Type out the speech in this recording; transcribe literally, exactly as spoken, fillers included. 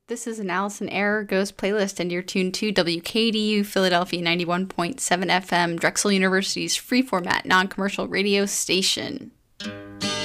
This is an Allison Error Ghost playlist, and you're tuned to W K D U Philadelphia ninety-one point seven F M, Drexel University's free format non commercial radio station.